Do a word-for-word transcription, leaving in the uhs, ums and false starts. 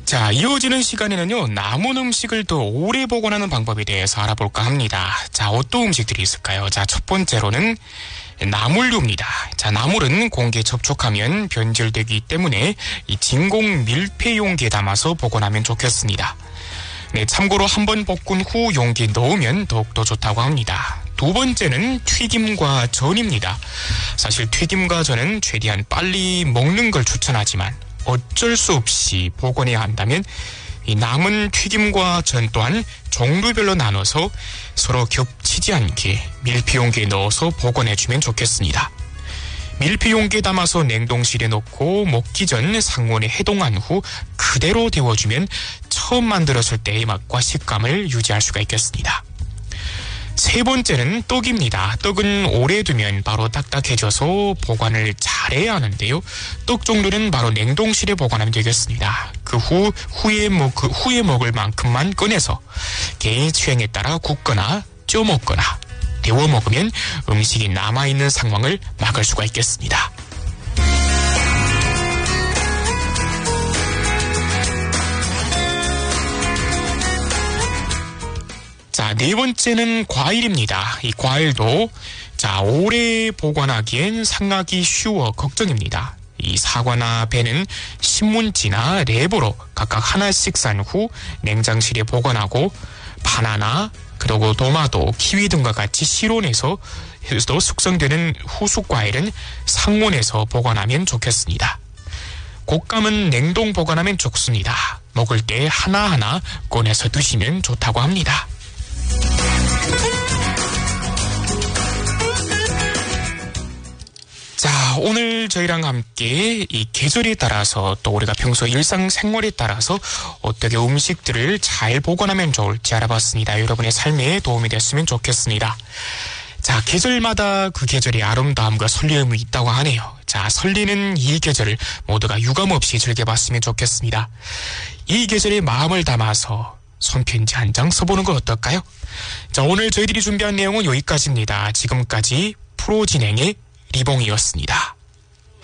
자, 이어지는 시간에는요, 남은 음식을 더 오래 보관하는 방법에 대해서 알아볼까 합니다. 자, 어떤 음식들이 있을까요? 자, 첫 번째로는 나물류입니다. 자, 나물은 공기에 접촉하면 변질되기 때문에 이 진공 밀폐 용기에 담아서 보관하면 좋겠습니다. 네, 참고로 한번 볶은 후 용기에 넣으면 더욱더 좋다고 합니다. 두 번째는 튀김과 전입니다. 사실 튀김과 전은 최대한 빨리 먹는 걸 추천하지만 어쩔 수 없이 보관해야 한다면 이 남은 튀김과 전 또한 종류별로 나눠서 서로 겹치지 않게 밀폐용기에 넣어서 보관해주면 좋겠습니다. 밀폐용기에 담아서 냉동실에 넣고 먹기 전 상온에 해동한 후 그대로 데워주면 처음 만들었을 때의 맛과 식감을 유지할 수가 있겠습니다. 세 번째는 떡입니다. 떡은 오래 두면 바로 딱딱해져서 보관을 잘해야 하는데요. 떡 종류는 바로 냉동실에 보관하면 되겠습니다. 그 후 후에 먹 그 후에 먹을 만큼만 꺼내서 개인 취향에 따라 굽거나 쪄 먹거나 데워 먹으면 음식이 남아 있는 상황을 막을 수가 있겠습니다. 자, 네 번째는 과일입니다. 이 과일도 자, 오래 보관하기엔 상하기 쉬워 걱정입니다. 이 사과나 배는 신문지나 랩으로 각각 하나씩 산 후 냉장실에 보관하고 바나나, 그리고 도마도, 키위 등과 같이 실온에서 또 숙성되는 후숙 과일은 상온에서 보관하면 좋겠습니다. 곶감은 냉동 보관하면 좋습니다. 먹을 때 하나하나 꺼내서 드시면 좋다고 합니다. 자, 오늘 저희랑 함께 이 계절에 따라서 또 우리가 평소 일상생활에 따라서 어떻게 음식들을 잘 보관하면 좋을지 알아봤습니다. 여러분의 삶에 도움이 됐으면 좋겠습니다. 자, 계절마다 그 계절의 아름다움과 설렘이 있다고 하네요. 자, 설레는 이 계절을 모두가 유감없이 즐겨봤으면 좋겠습니다. 이 계절의 마음을 담아서 손편지 한 장 써보는 건 어떨까요? 자, 오늘 저희들이 준비한 내용은 여기까지입니다. 지금까지 프로 진행의 리봉이었습니다.